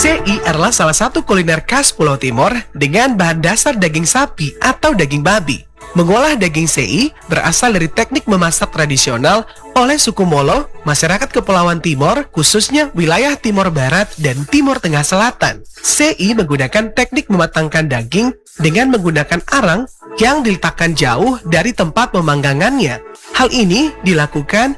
Sei adalah salah satu kuliner khas Pulau Timor dengan bahan dasar daging sapi atau daging babi. Mengolah daging sei berasal dari teknik memasak tradisional oleh suku Molo, masyarakat Kepulauan Timor, khususnya wilayah Timor Barat dan Timur Tengah Selatan. Sei menggunakan teknik mematangkan daging dengan menggunakan arang yang diletakkan jauh dari tempat memanggangannya. Hal ini dilakukan